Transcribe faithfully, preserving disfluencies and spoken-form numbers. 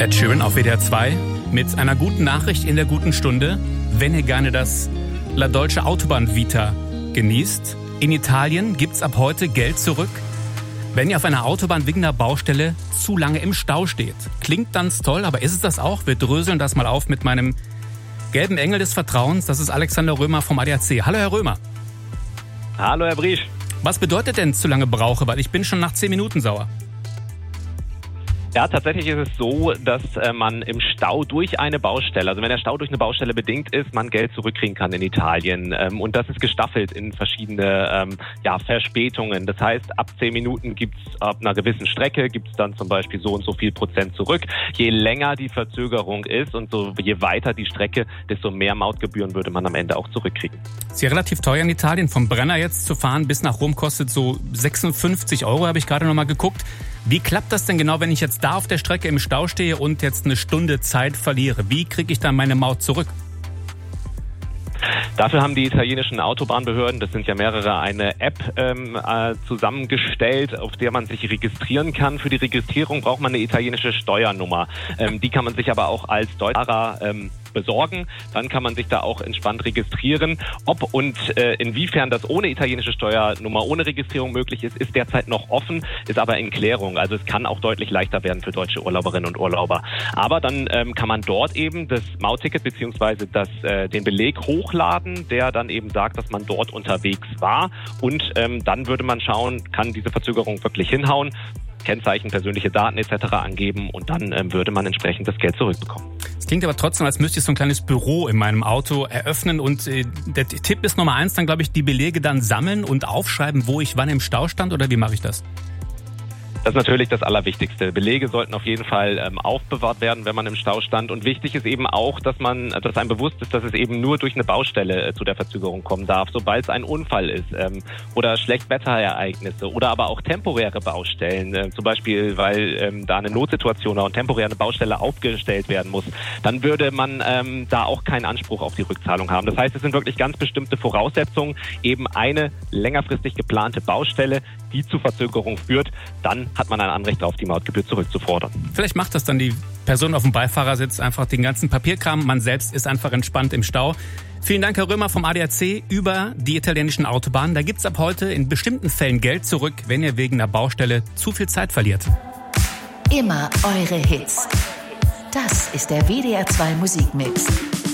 Ed Sheeran auf W D R zwei mit einer guten Nachricht in der guten Stunde. Wenn ihr gerne das La Dolce Autobahn Vita genießt, in Italien gibt's ab heute Geld zurück, wenn ihr auf einer Autobahn wegen einer Baustelle zu lange im Stau steht. Klingt ganz toll, aber ist es das auch? Wir dröseln das mal auf mit meinem gelben Engel des Vertrauens. Das ist Alexander Römer vom A D A C. Hallo Herr Römer. Hallo Herr Briesch. Was bedeutet denn zu lange brauche? Weil ich bin schon nach zehn Minuten sauer. Ja, tatsächlich ist es so, dass äh, man im Stau durch eine Baustelle, also wenn der Stau durch eine Baustelle bedingt ist, man Geld zurückkriegen kann in Italien. Ähm, und das ist gestaffelt in verschiedene ähm, ja, Verspätungen. Das heißt, ab zehn Minuten gibt's ab einer gewissen Strecke, gibt's dann zum Beispiel so und so viel Prozent zurück. Je länger die Verzögerung ist und so je weiter die Strecke, desto mehr Mautgebühren würde man am Ende auch zurückkriegen. Ist ja relativ teuer in Italien. Vom Brenner jetzt zu fahren bis nach Rom kostet so sechsundfünfzig Euro, habe ich gerade noch mal geguckt. Wie klappt das denn genau, wenn ich jetzt da auf der Strecke im Stau stehe und jetzt eine Stunde Zeit verliere? Wie kriege ich dann meine Maut zurück? Dafür haben die italienischen Autobahnbehörden, das sind ja mehrere, eine App ähm, äh, zusammengestellt, auf der man sich registrieren kann. Für die Registrierung braucht man eine italienische Steuernummer. Ähm, die kann man sich aber auch als Deutscher ähm, besorgen. Dann kann man sich da auch entspannt registrieren. Ob und äh, inwiefern das ohne italienische Steuernummer, ohne Registrierung möglich ist, ist derzeit noch offen, ist aber in Klärung. Also es kann auch deutlich leichter werden für deutsche Urlauberinnen und Urlauber. Aber dann ähm, kann man dort eben das Mautticket bzw. Das, äh, den Beleg hochladen, der dann eben sagt, dass man dort unterwegs war. Und ähm, dann würde man schauen, kann diese Verzögerung wirklich hinhauen, Kennzeichen, persönliche Daten et cetera angeben und dann ähm, würde man entsprechend das Geld zurückbekommen. Es klingt aber trotzdem, als müsste ich so ein kleines Büro in meinem Auto eröffnen und äh, der Tipp ist Nummer eins, dann glaube ich, die Belege dann sammeln und aufschreiben, wo ich wann im Stau stand, oder wie mache ich das? Das ist natürlich das Allerwichtigste. Belege sollten auf jeden Fall ähm, aufbewahrt werden, wenn man im Stau stand. Und wichtig ist eben auch, dass man, dass einem bewusst ist, dass es eben nur durch eine Baustelle äh, zu der Verzögerung kommen darf. Sobald es ein Unfall ist ähm, oder Schlechtwetterereignisse oder aber auch temporäre Baustellen, äh, zum Beispiel, weil ähm, da eine Notsituation oder temporär eine Baustelle aufgestellt werden muss, dann würde man ähm, da auch keinen Anspruch auf die Rückzahlung haben. Das heißt, es sind wirklich ganz bestimmte Voraussetzungen, eben eine längerfristig geplante Baustelle, die zu Verzögerung führt, dann hat man ein Anrecht darauf, die Mautgebühr zurückzufordern. Vielleicht macht das dann die Person auf dem Beifahrersitz einfach den ganzen Papierkram. Man selbst ist einfach entspannt im Stau. Vielen Dank, Herr Römer vom A D A C über die italienischen Autobahnen. Da gibt's ab heute in bestimmten Fällen Geld zurück, wenn ihr wegen einer Baustelle zu viel Zeit verliert. Immer eure Hits. Das ist der W D R zwei Musikmix.